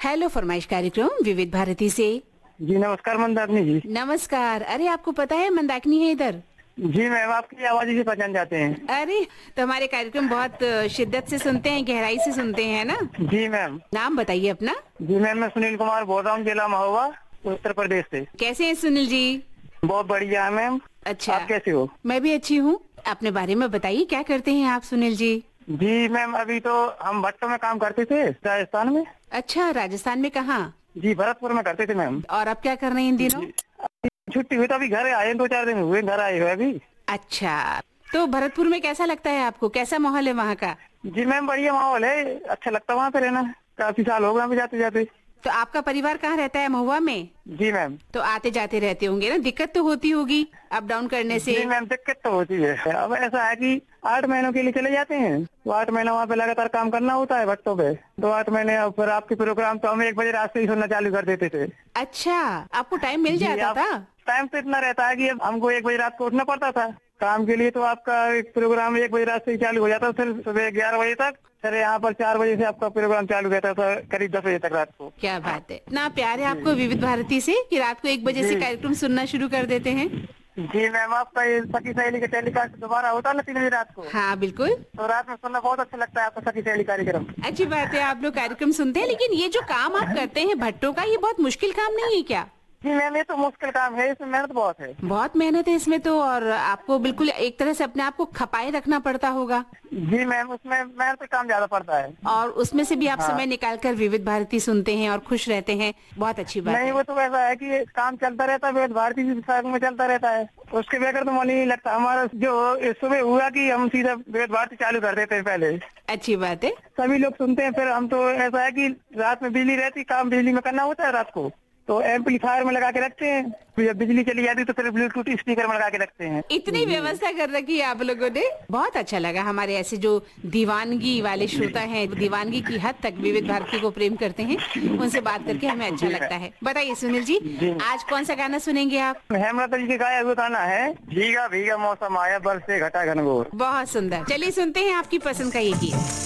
Hello फरमाइश कार्यक्रम विविध भारती से। जी नमस्कार मंदाकिनी जी। नमस्कार। अरे आपको पता है मंदाकिनी है इधर। जी मैम, आपकी आवाज से पहचान जाते हैं। अरे तो हमारे कार्यक्रम बहुत शिद्दत से सुनते हैं, गहराई से सुनते हैं ना। जी मैम। नाम बताइए अपना। जी मैम, मैं सुनील कुमार बोल रहा हूँ, जिला महोबा, उत्तर प्रदेश से। कैसे हैं सुनील जी? बहुत बढ़िया है मैम। अच्छा, आप कैसे हो? मैं भी अच्छी हूँ। अपने बारे में बताइए, क्या करते हैं आप सुनील जी? जी मैम, अभी तो हम भट्टों में काम करते थे राजस्थान में। अच्छा, राजस्थान में कहाँ? जी भरतपुर में करते थे मैम। और अब क्या कर रहे हैं इन दिनों? छुट्टी हुई तो अभी घर आए, 2-4 दिन हुए घर आए हुए अभी। अच्छा, तो भरतपुर में कैसा लगता है आपको? कैसा माहौल है वहाँ का? जी मैम, बढ़िया माहौल है, अच्छा लगता है वहाँ पे रहना। काफी साल हो गए अभी जाते जाते। तो आपका परिवार कहाँ रहता है? महुआ में? जी मैम। तो आते जाते रहते होंगे ना, दिक्कत तो होती होगी अप डाउन करने से? जी मैम, दिक्कत तो होती है। अब ऐसा है कि 8 महीनों के लिए चले जाते हैं, तो 8 महीना वहाँ पे लगातार काम करना होता है भट्टों पे। तो 8 महीने और फिर आपके प्रोग्राम तो हम 1 बजे रात से ही सुनना चालू कर देते थे। अच्छा, आपको टाइम मिल जाता था? टाइम तो इतना रहता है कि अब हमको 1 बजे रात को उठना पड़ता था काम के लिए। तो आपका एक प्रोग्राम 1 बजे रात से ही चालू हो जाता, फिर सुबह 11 बजे तक। फिर यहाँ पर 4 बजे से आपका प्रोग्राम चालू रहता था, करीब 10 बजे तक रात को। क्या बात है, इतना प्यार है आपको विविध भारती से कि रात को 1 बजे से कार्यक्रम सुनना शुरू कर देते हैं। जी मैम, आपका ये सखी सहेली का टेलीकास्ट दोबारा होता है ना 3 बजे रात को। हाँ बिल्कुल। तो रात में सुनना बहुत अच्छा लगता है आपका सखी सहेली कार्यक्रम। अच्छी बात है, आप लोग कार्यक्रम सुनते हैं। लेकिन ये जो काम आप करते हैं भट्टों का, ये बहुत मुश्किल काम नहीं है क्या? जी मैम, ये तो मुश्किल काम है, इसमें मेहनत बहुत है। बहुत मेहनत है इसमें तो, और आपको बिल्कुल एक तरह से अपने आप को खपाए रखना पड़ता होगा। जी मैम, उसमें मेहनत का काम ज्यादा पड़ता है। और उसमें से भी आप समय निकाल कर विविध भारती सुनते हैं और खुश रहते हैं, बहुत अच्छी बात नहीं, है। वो तो ऐसा है कि काम चलता रहता है, विविध भारती भी साथ में चलता रहता है, उसके बगैर तो मन ही नहीं लगता। हमारा जो सुबह हुआ कि हम सीधा विविध भारती चालू कर देते हैं पहले। अच्छी बात है। सभी लोग सुनते हैं, फिर हम तो ऐसा है कि रात में बिजली रहती, काम बिजली में करना होता है रात को, तो एम्पलीफायर में लगा के रखते हैं। फिर जब बिजली चली जाती तो फिर ब्लूटूथ स्पीकर में लगा के रखते हैं। इतनी व्यवस्था कर रखी है आप लोगों ने, बहुत अच्छा लगा। हमारे ऐसे जो दीवानगी वाले श्रोता हैं, दीवानगी की हद तक विविध भारती को प्रेम करते हैं, उनसे बात करके हमें अच्छा लगता है। बताइए सुनील जी, आज कौन सा गाना सुनेंगे आप? हेमलता जी के गाया हुआ गाना है, भीगा भीगा मौसम आया, बरसे घटा घनघोर। बहुत सुंदर, चलिए सुनते हैं आपकी पसंद का ये गीत।